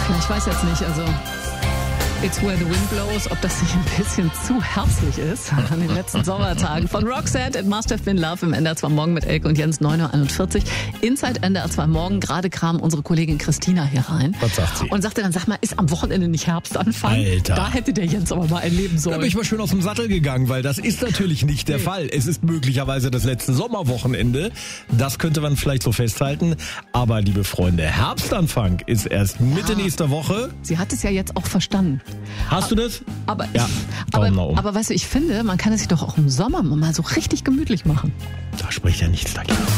Ja, ich weiß jetzt nicht, also It's Where the Wind Blows, ob das nicht ein bisschen zu herzlich ist an den letzten Sommertagen. Von Roxette, It Must Have Been Love im NDR 2 Morgen mit Elke und Jens, 9.41 Uhr. Inside NDR 2 Morgen, gerade kam unsere Kollegin Christina hier rein. Was sagt sie? Und sagte dann, sag mal, ist am Wochenende nicht Herbstanfang? Alter. Da hätte der Jens aber mal erleben sollen. Da bin ich mal schön aus dem Sattel gegangen, weil das ist natürlich nicht der Fall. Es ist möglicherweise das letzte Sommerwochenende. Das könnte man vielleicht so festhalten. Aber, liebe Freunde, Herbstanfang ist erst Mitte nächster Woche. Sie hat es ja jetzt auch verstanden. Hast du das? Aber, Ja, Daumen nach oben. aber weißt du, ich finde, man kann es sich doch auch im Sommer mal so richtig gemütlich machen. Da spricht ja nichts dagegen.